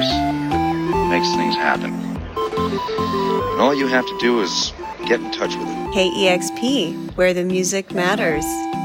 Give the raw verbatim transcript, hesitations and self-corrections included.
universe that makes things happen. And all you have to do is get in touch with it. K E X P, where the music matters.